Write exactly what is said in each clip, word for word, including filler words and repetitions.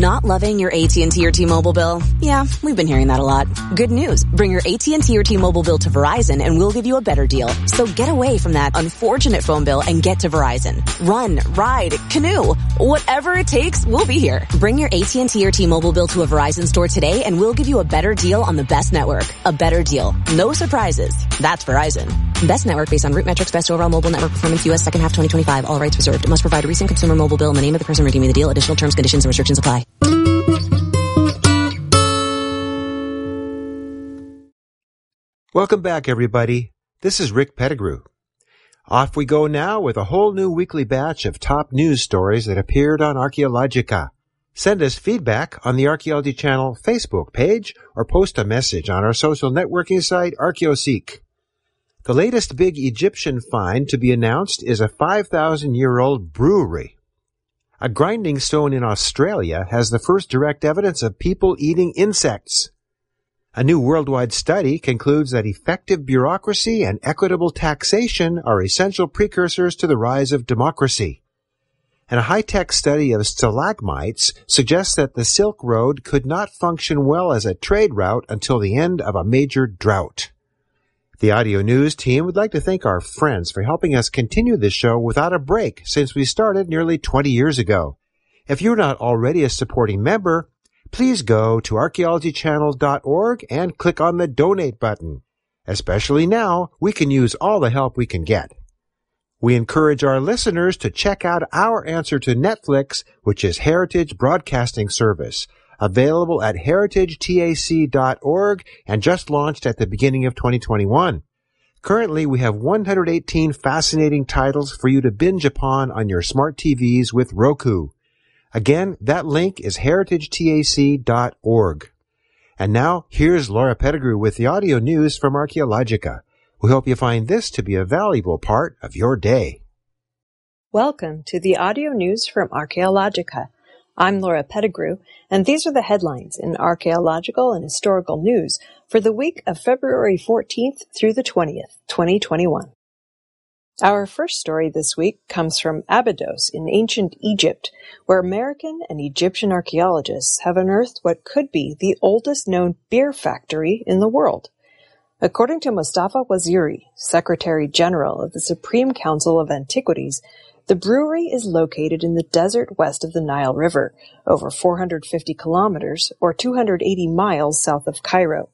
Not loving your A T and T or T-Mobile bill? Yeah, we've been hearing that a lot. Good news. Bring your A T and T or T-Mobile bill to Verizon and we'll give you a better deal. So get away from that unfortunate phone bill and get to Verizon. Run, ride, canoe. Whatever it takes, we'll be here. Bring your A T and T or T-Mobile bill to a Verizon store today and we'll give you a better deal on the best network. A better deal. No surprises. That's Verizon. Best network based on root metrics, best overall mobile network performance, U S second half twenty twenty-five. All rights reserved. It must provide a recent consumer mobile bill in the name of the person redeeming the deal. Additional terms, conditions, and restrictions apply. Welcome back, everybody. This is Rick Pettigrew. Off we go now with a whole new weekly batch of top news stories that appeared on Archaeologica. Send us feedback on the Archaeology Channel Facebook page or post a message on our social networking site, ArchaeoSeek. The latest big Egyptian find to be announced is a five thousand year old brewery. A grinding stone in Australia has the first direct evidence of people eating insects. A new worldwide study concludes that effective bureaucracy and equitable taxation are essential precursors to the rise of democracy. And a high-tech study of stalagmites suggests that the Silk Road could not function well as a trade route until the end of a major drought. The Audio News team would like to thank our friends for helping us continue this show without a break since we started nearly twenty years ago. If you're not already a supporting member, please go to archaeology channel dot org and click on the donate button. Especially now, we can use all the help we can get. We encourage our listeners to check out our answer to Netflix, which is Heritage Broadcasting Service, available at heritage tac dot org and just launched at the beginning of twenty twenty-one. Currently, we have one hundred eighteen fascinating titles for you to binge upon on your smart T Vs with Roku. Again, that link is heritage tac dot org. And now, here's Laura Pettigrew with the audio news from Archaeologica. We hope you find this to be a valuable part of your day. Welcome to the audio news from Archaeologica. I'm Laura Pettigrew, and these are the headlines in archaeological and historical news for the week of February fourteenth through the twentieth, twenty twenty-one. Our first story this week comes from Abydos in ancient Egypt, where American and Egyptian archaeologists have unearthed what could be the oldest known beer factory in the world. According to Mustafa Waziri, Secretary General of the Supreme Council of Antiquities, the brewery is located in the desert west of the Nile River, over four hundred fifty kilometers or two hundred eighty miles south of Cairo.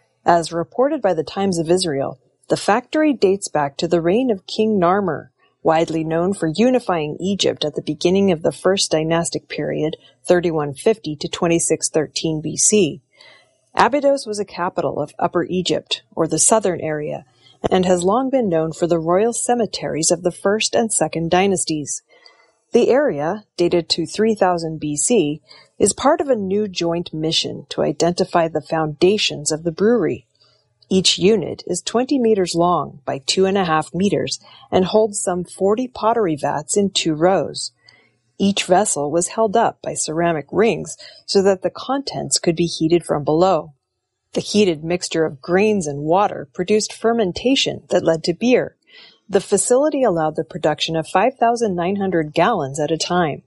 As reported by the Times of Israel, the factory dates back to the reign of King Narmer, widely known for unifying Egypt at the beginning of the First Dynastic period, thirty-one fifty to twenty-six thirteen B C. Abydos was a capital of Upper Egypt, or the southern area, and has long been known for the royal cemeteries of the First and Second Dynasties. The area, dated to three thousand B C, is part of a new joint mission to identify the foundations of the brewery. Each unit is twenty meters long by two and a half meters and holds some forty pottery vats in two rows. Each vessel was held up by ceramic rings so that the contents could be heated from below. The heated mixture of grains and water produced fermentation that led to beer. The facility allowed the production of five thousand nine hundred gallons at a time.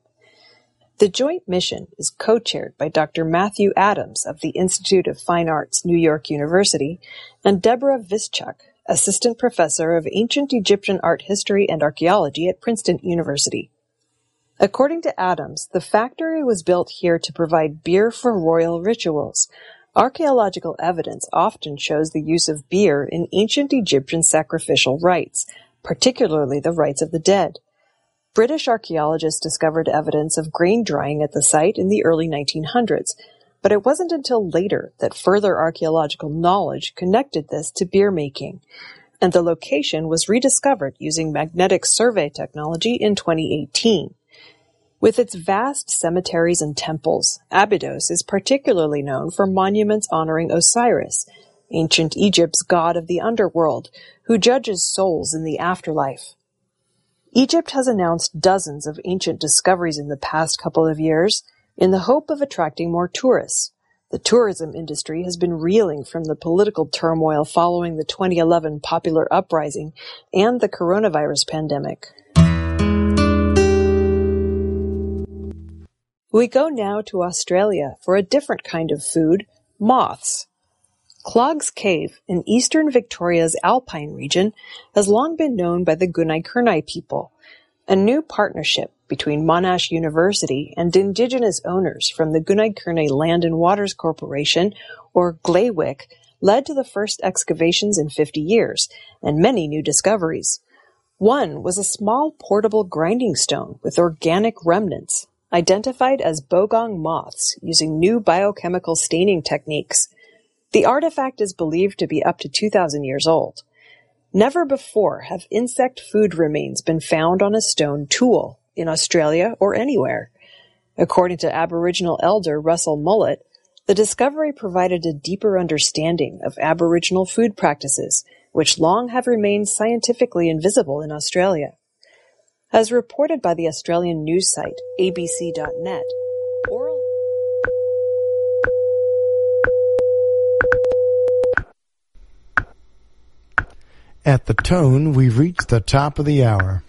The joint mission is co-chaired by Doctor Matthew Adams of the Institute of Fine Arts, New York University, and Deborah Vischuk, Assistant Professor of Ancient Egyptian Art History and Archaeology at Princeton University. According to Adams, the factory was built here to provide beer for royal rituals. Archaeological evidence often shows the use of beer in ancient Egyptian sacrificial rites, particularly the rites of the dead. British archaeologists discovered evidence of grain drying at the site in the early nineteen hundreds, but it wasn't until later that further archaeological knowledge connected this to beer making, and the location was rediscovered using magnetic survey technology in twenty eighteen. With its vast cemeteries and temples, Abydos is particularly known for monuments honoring Osiris, ancient Egypt's god of the underworld, who judges souls in the afterlife. Egypt has announced dozens of ancient discoveries in the past couple of years in the hope of attracting more tourists. The tourism industry has been reeling from the political turmoil following the twenty eleven popular uprising and the coronavirus pandemic. We go now to Australia for a different kind of food, moths. Clogg's Cave in eastern Victoria's Alpine region has long been known by the Gunai-Kurnai people. A new partnership between Monash University and indigenous owners from the Gunai-Kurnai Land and Waters Corporation, or GLAWIC, led to the first excavations in fifty years and many new discoveries. One was a small portable grinding stone with organic remnants, identified as bogong moths using new biochemical staining techniques. The artifact is believed to be up to two thousand years old. Never before have insect food remains been found on a stone tool in Australia or anywhere. According to Aboriginal elder Russell Mullett, the discovery provided a deeper understanding of Aboriginal food practices, which long have remained scientifically invisible in Australia. As reported by the Australian news site A B C dot net, oral At the tone, we've reached the top of the hour.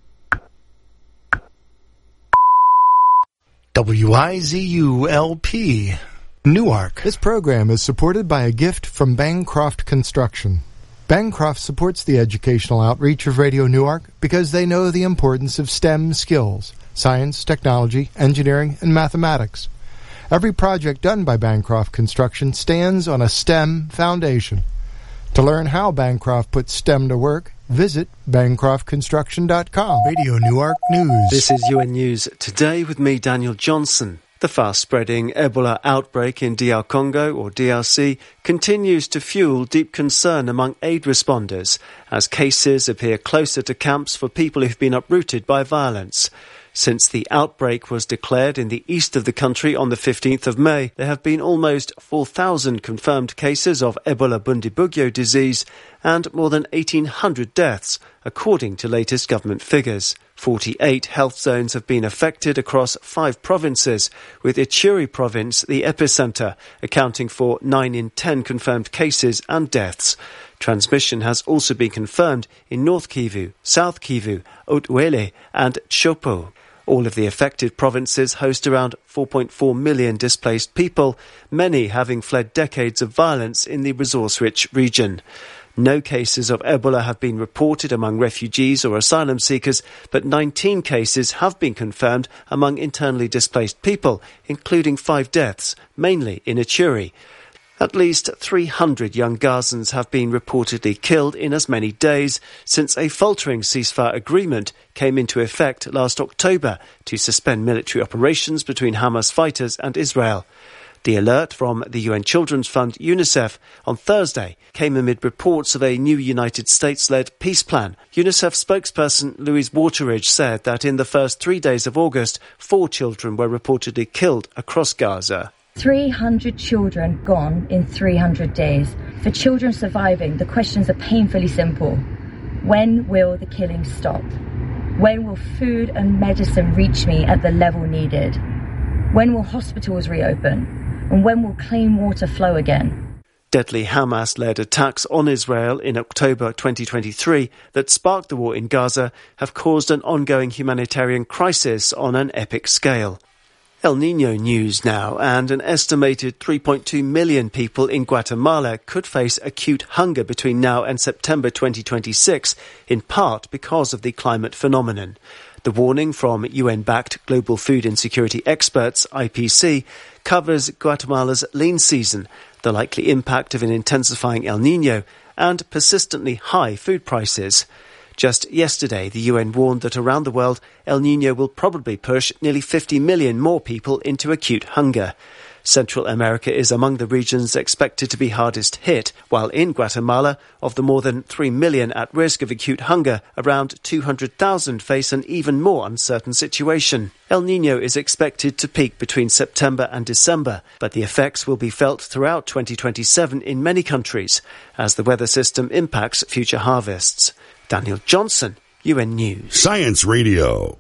W I Z U L P, Newark. This program is supported by a gift from Bancroft Construction. Bancroft supports the educational outreach of Radio Newark because they know the importance of STEM skills, science, technology, engineering, and mathematics. Every project done by Bancroft Construction stands on a STEM foundation. To learn how Bancroft puts STEM to work, visit bancroft construction dot com. Radio Newark News. This is U N News Today with me, Daniel Johnson. The fast-spreading Ebola outbreak in D R Congo, or D R C, continues to fuel deep concern among aid responders as cases appear closer to camps for people who've been uprooted by violence. Since the outbreak was declared in the east of the country on the fifteenth of May, there have been almost four thousand confirmed cases of Ebola Bundibugyo disease and more than eighteen hundred deaths, according to latest government figures. forty-eight health zones have been affected across five provinces, with Ituri province the epicenter, accounting for nine in ten confirmed cases and deaths. Transmission has also been confirmed in North Kivu, South Kivu, Haut-Uele and Tshopo. All of the affected provinces host around four point four million displaced people, many having fled decades of violence in the resource-rich region. No cases of Ebola have been reported among refugees or asylum seekers, but nineteen cases have been confirmed among internally displaced people, including five deaths, mainly in Ituri. At least three hundred young Gazans have been reportedly killed in as many days since a faltering ceasefire agreement came into effect last October to suspend military operations between Hamas fighters and Israel. The alert from the U N Children's Fund, UNICEF, on Thursday came amid reports of a new United States-led peace plan. UNICEF spokesperson Louise Wateridge said that in the first three days of August, four children were reportedly killed across Gaza. three hundred children gone in three hundred days. For children surviving, the questions are painfully simple. When will the killing stop? When will food and medicine reach me at the level needed? When will hospitals reopen? And when will clean water flow again? Deadly Hamas-led attacks on Israel in October twenty twenty-three that sparked the war in Gaza have caused an ongoing humanitarian crisis on an epic scale. El Niño news now, and an estimated three point two million people in Guatemala could face acute hunger between now and September twenty twenty-six, in part because of the climate phenomenon. The warning from U N-backed Global Food Insecurity Experts, I P C, covers Guatemala's lean season, the likely impact of an intensifying El Niño, and persistently high food prices. Just yesterday, the U N warned that around the world, El Niño will probably push nearly fifty million more people into acute hunger. Central America is among the regions expected to be hardest hit, while in Guatemala, of the more than three million at risk of acute hunger, around two hundred thousand face an even more uncertain situation. El Niño is expected to peak between September and December, but the effects will be felt throughout twenty twenty-seven in many countries, as the weather system impacts future harvests. Daniel Johnson, U N News. Science Radio.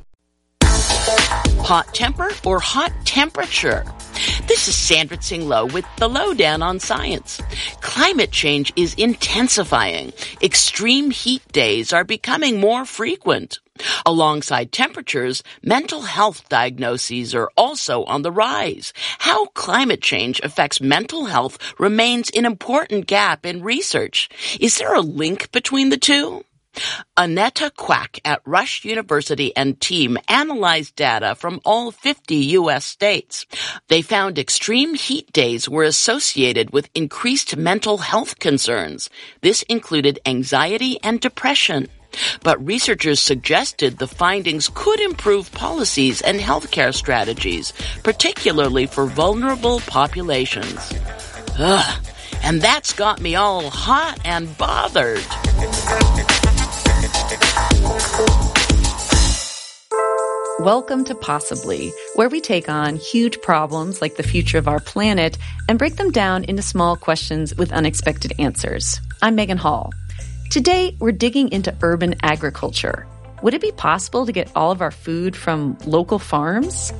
Hot temper or hot temperature? This is Sandra Tsing Loh with the Lowdown on Science. Climate change is intensifying. Extreme heat days are becoming more frequent. Alongside temperatures, mental health diagnoses are also on the rise. How climate change affects mental health remains an important gap in research. Is there a link between the two? Annetta Quack at Rush University and team analyzed data from all fifty U S states. They found extreme heat days were associated with increased mental health concerns. This included anxiety and depression. But researchers suggested the findings could improve policies and healthcare strategies, particularly for vulnerable populations. Ugh, and that's got me all hot and bothered. Welcome to Possibly, where we take on huge problems like the future of our planet and break them down into small questions with unexpected answers. I'm Megan Hall. Today, we're digging into urban agriculture. Would it be possible to get all of our food from local farms?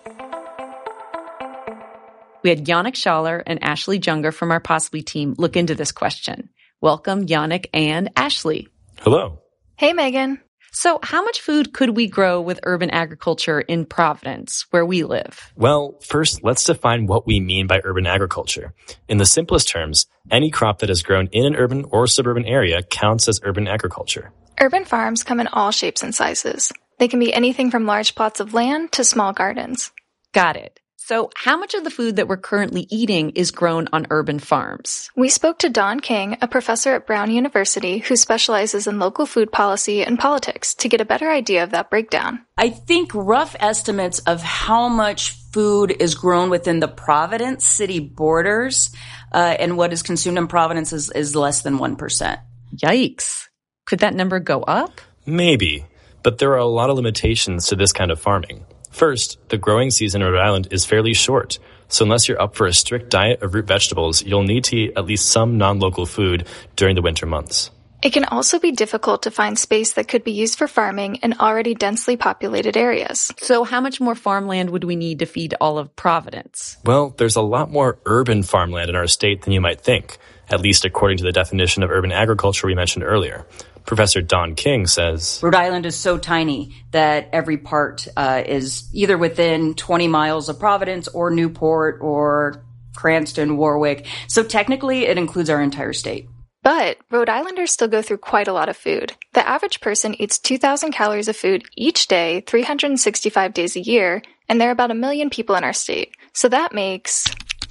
We had Yannick Schaller and Ashley Junger from our Possibly team look into this question. Welcome, Yannick and Ashley. Hello. Hey, Megan. So how much food could we grow with urban agriculture in Providence, where we live? Well, first, let's define what we mean by urban agriculture. In the simplest terms, any crop that is grown in an urban or suburban area counts as urban agriculture. Urban farms come in all shapes and sizes. They can be anything from large plots of land to small gardens. Got it. So how much of the food that we're currently eating is grown on urban farms? We spoke to Don King, a professor at Brown University who specializes in local food policy and politics, to get a better idea of that breakdown. I think rough estimates of how much food is grown within the Providence city borders uh, and what is consumed in Providence is, is less than one percent. Yikes. Could that number go up? Maybe, but there are a lot of limitations to this kind of farming. First, the growing season in Rhode Island is fairly short, so unless you're up for a strict diet of root vegetables, you'll need to eat at least some non-local food during the winter months. It can also be difficult to find space that could be used for farming in already densely populated areas. So how much more farmland would we need to feed all of Providence? Well, there's a lot more urban farmland in our state than you might think, at least according to the definition of urban agriculture we mentioned earlier. Professor Don King says, Rhode Island is so tiny that every part uh, is either within twenty miles of Providence or Newport or Cranston, Warwick. So technically, it includes our entire state. But Rhode Islanders still go through quite a lot of food. The average person eats two thousand calories of food each day, three hundred sixty-five days a year, and there are about a million people in our state. So that makes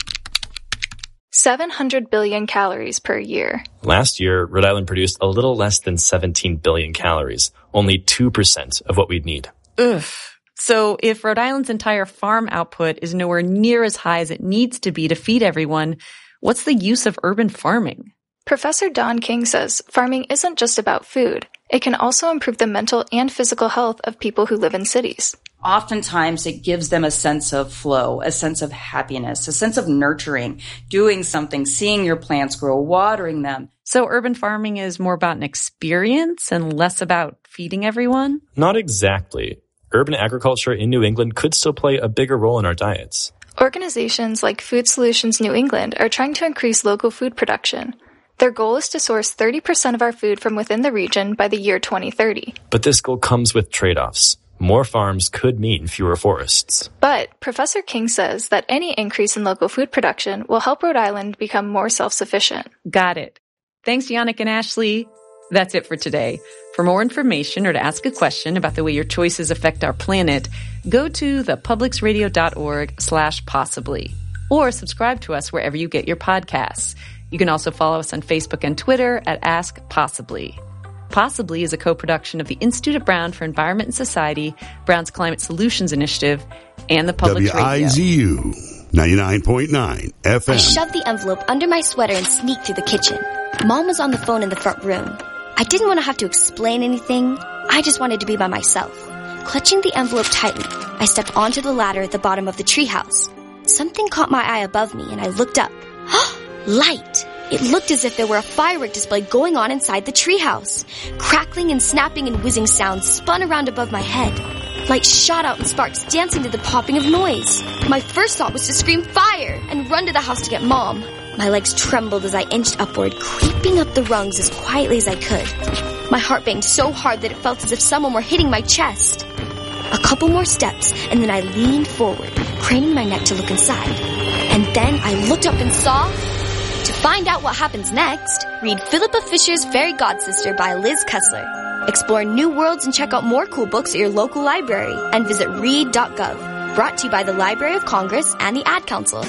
seven hundred billion calories per year. Last year, Rhode Island produced a little less than seventeen billion calories, only two percent of what we'd need. Ugh. So if Rhode Island's entire farm output is nowhere near as high as it needs to be to feed everyone, what's the use of urban farming? Professor Don King says farming isn't just about food. It can also improve the mental and physical health of people who live in cities. Oftentimes, it gives them a sense of flow, a sense of happiness, a sense of nurturing, doing something, seeing your plants grow, watering them. So urban farming is more about an experience and less about feeding everyone? Not exactly. Urban agriculture in New England could still play a bigger role in our diets. Organizations like Food Solutions New England are trying to increase local food production. Their goal is to source thirty percent of our food from within the region by the year twenty thirty. But this goal comes with trade-offs. More farms could mean fewer forests. But Professor King says that any increase in local food production will help Rhode Island become more self-sufficient. Got it. Thanks, Yannick and Ashley. That's it for today. For more information or to ask a question about the way your choices affect our planet, go to thepublicsradio.org slash possibly or subscribe to us wherever you get your podcasts. You can also follow us on Facebook and Twitter at Ask Possibly. Possibly is a co-production of the Institute of Brown for Environment and Society, Brown's Climate Solutions Initiative, and the Public Radio. W I Z U ninety-nine point nine F M. I shoved the envelope under my sweater and sneaked through the kitchen. Mom was on the phone in the front room. I didn't want to have to explain anything. I just wanted to be by myself. Clutching the envelope tightly, I stepped onto the ladder at the bottom of the treehouse. Something caught my eye above me, and I looked up. Light! It looked as if there were a firework display going on inside the treehouse. Crackling and snapping and whizzing sounds spun around above my head. Light shot out in sparks, dancing to the popping of noise. My first thought was to scream fire and run to the house to get Mom. My legs trembled as I inched upward, creeping up the rungs as quietly as I could. My heart banged so hard that it felt as if someone were hitting my chest. A couple more steps, and then I leaned forward, craning my neck to look inside. And then I looked up and saw... To find out what happens next, read Philippa Fisher's Fairy Godsister by Liz Kessler. Explore new worlds and check out more cool books at your local library. And visit read dot gov. Brought to you by the Library of Congress and the Ad Council.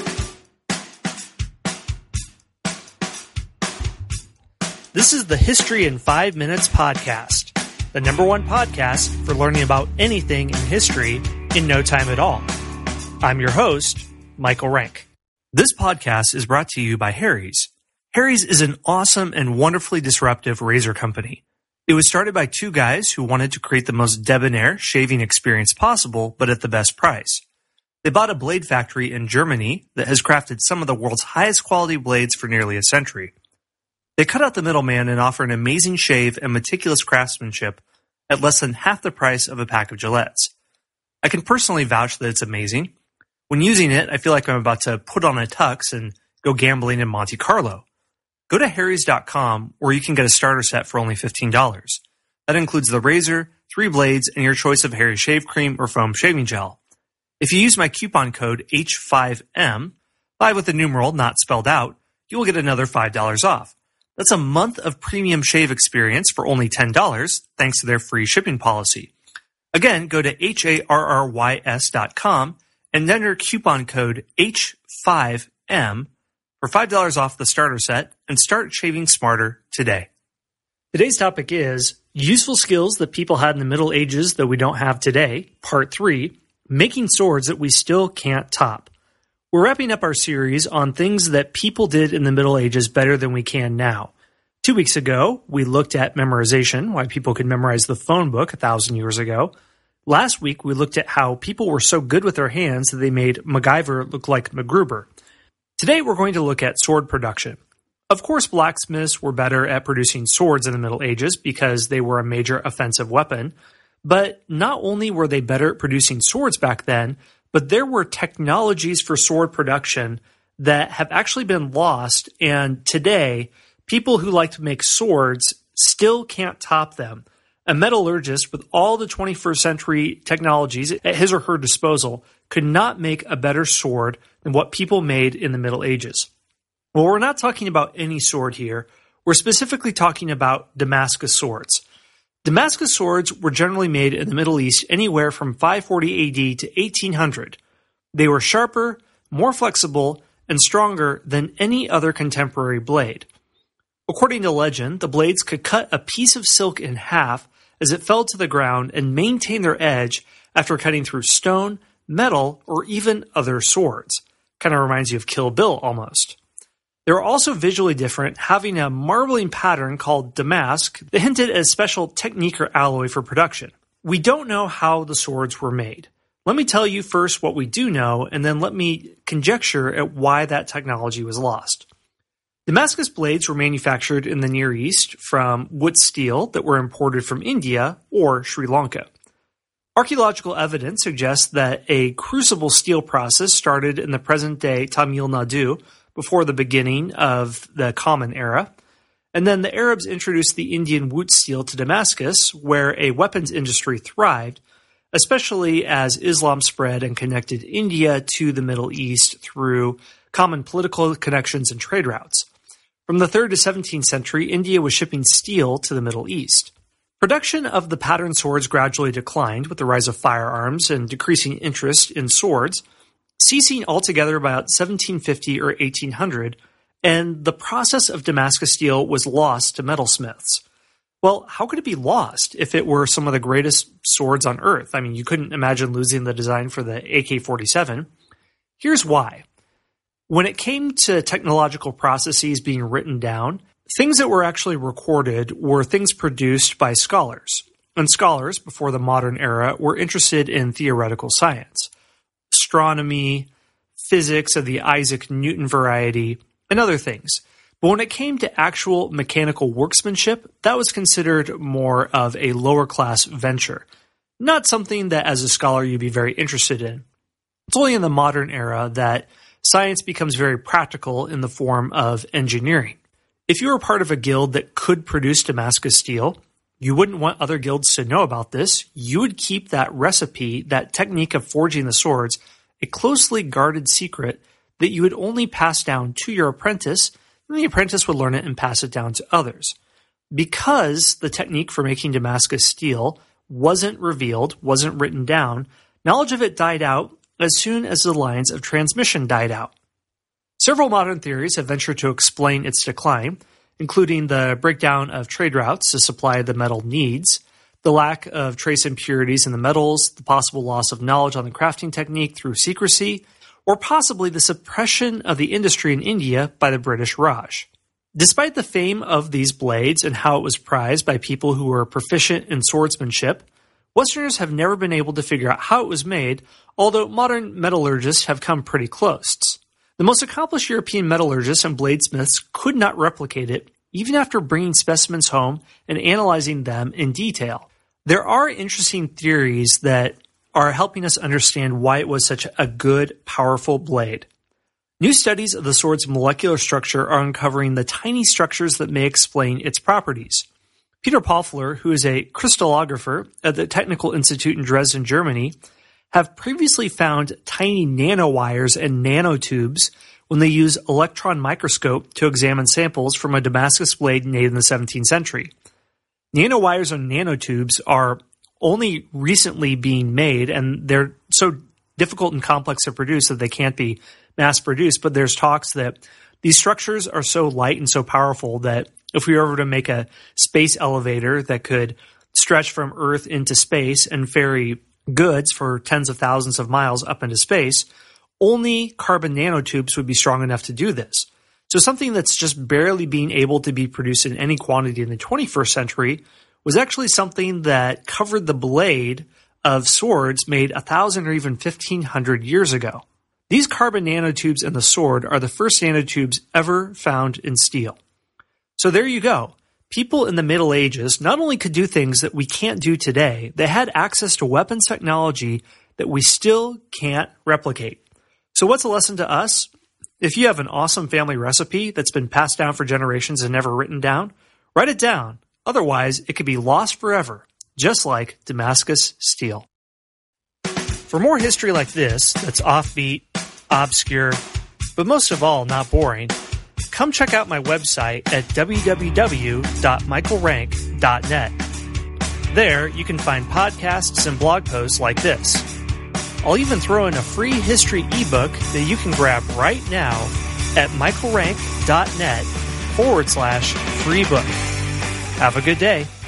This is the History in Five Minutes podcast, the number one podcast for learning about anything in history in no time at all. I'm your host, Michael Rank. This podcast is brought to you by Harry's. Harry's is an awesome and wonderfully disruptive razor company. It was started by two guys who wanted to create the most debonair shaving experience possible, but at the best price. They bought a blade factory in Germany that has crafted some of the world's highest quality blades for nearly a century. They cut out the middleman and offer an amazing shave and meticulous craftsmanship at less than half the price of a pack of Gillettes. I can personally vouch that it's amazing. When using it, I feel like I'm about to put on a tux and go gambling in Monte Carlo. Go to harrys dot com where you can get a starter set for only fifteen dollars. That includes the razor, three blades, and your choice of Harry's shave cream or foam shaving gel. If you use my coupon code H five M, five with the numeral not spelled out, you will get another five dollars off. That's a month of premium shave experience for only ten dollars, thanks to their free shipping policy. Again, go to H A R R Y S dot com and enter coupon code H five M for five dollars off the starter set and start shaving smarter today. Today's topic is useful skills that people had in the Middle Ages that we don't have today, part three, making swords that we still can't top. We're wrapping up our series on things that people did in the Middle Ages better than we can now. Two weeks ago, we looked at memorization, why people could memorize the phone book a thousand years ago. Last week, we looked at how people were so good with their hands that they made MacGyver look like MacGruber. Today, we're going to look at sword production. Of course, blacksmiths were better at producing swords in the Middle Ages because they were a major offensive weapon. But not only were they better at producing swords back then, but there were technologies for sword production that have actually been lost, and today, people who like to make swords still can't top them. A metallurgist with all the twenty-first century technologies at his or her disposal could not make a better sword than what people made in the Middle Ages. Well, we're not talking about any sword here. We're specifically talking about Damascus swords. Damascus swords were generally made in the Middle East anywhere from five forty A D to eighteen hundred. They were sharper, more flexible, and stronger than any other contemporary blade. According to legend, the blades could cut a piece of silk in half as it fell to the ground and maintain their edge after cutting through stone, metal, or even other swords. Kind of reminds you of Kill Bill almost. They were also visually different, having a marbling pattern called damask that hinted at a special technique or alloy for production. We don't know how the swords were made. Let me tell you first what we do know, and then let me conjecture at why that technology was lost. Damascus blades were manufactured in the Near East from wood steel that were imported from India or Sri Lanka. Archaeological evidence suggests that a crucible steel process started in the present-day Tamil Nadu before the beginning of the Common Era, and then the Arabs introduced the Indian wood steel to Damascus, where a weapons industry thrived, especially as Islam spread and connected India to the Middle East through common political connections and trade routes. From the third to seventeenth century, India was shipping steel to the Middle East. Production of the pattern swords gradually declined with the rise of firearms and decreasing interest in swords, ceasing altogether by about seventeen fifty or eighteen hundred, and the process of Damascus steel was lost to metalsmiths. Well, how could it be lost if it were some of the greatest swords on Earth? I mean, you couldn't imagine losing the design for the A K forty-seven. Here's why. When it came to technological processes being written down, things that were actually recorded were things produced by scholars. And scholars, before the modern era, were interested in theoretical science. Astronomy, physics of the Isaac Newton variety, and other things. But when it came to actual mechanical workmanship, that was considered more of a lower-class venture. Not something that, as a scholar, you'd be very interested in. It's only in the modern era that science becomes very practical in the form of engineering. If you were part of a guild that could produce Damascus steel, You wouldn't want other guilds to know about this. You would keep that recipe, that technique of forging the swords, a closely guarded secret that you would only pass down to your apprentice, and the apprentice would learn it and pass it down to others. Because the technique for making Damascus steel wasn't revealed, wasn't written down, knowledge of it died out as soon as the lines of transmission died out. Several modern theories have ventured to explain its decline, including the breakdown of trade routes to supply the metal needs, the lack of trace impurities in the metals, the possible loss of knowledge on the crafting technique through secrecy, or possibly the suppression of the industry in India by the British Raj. Despite the fame of these blades and how it was prized by people who were proficient in swordsmanship, Westerners have never been able to figure out how it was made, although modern metallurgists have come pretty close. The most accomplished European metallurgists and bladesmiths could not replicate it, even after bringing specimens home and analyzing them in detail. There are interesting theories that are helping us understand why it was such a good, powerful blade. New studies of the sword's molecular structure are uncovering the tiny structures that may explain its properties. Peter Poffler, who is a crystallographer at the Technical Institute in Dresden, Germany, have previously found tiny nanowires and nanotubes when they use electron microscope to examine samples from a Damascus blade made in the seventeenth century. Nanowires and nanotubes are only recently being made, and they're so difficult and complex to produce that they can't be mass-produced, but there's talks that these structures are so light and so powerful that if we were ever to make a space elevator that could stretch from Earth into space and ferry goods for tens of thousands of miles up into space, only carbon nanotubes would be strong enough to do this. So something that's just barely being able to be produced in any quantity in the twenty-first century was actually something that covered the blade of swords made one thousand or even fifteen hundred years ago. These carbon nanotubes in the sword are the first nanotubes ever found in steel. So there you go. People in the Middle Ages not only could do things that we can't do today, they had access to weapons technology that we still can't replicate. So what's the lesson to us? If you have an awesome family recipe that's been passed down for generations and never written down, write it down. Otherwise, it could be lost forever, just like Damascus steel. For more history like this, that's offbeat, obscure, but most of all, not boring, come check out my website at w w w dot michael rank dot net. There, you can find podcasts and blog posts like this. I'll even throw in a free history ebook that you can grab right now at michael rank dot net forward slash free book. Have a good day.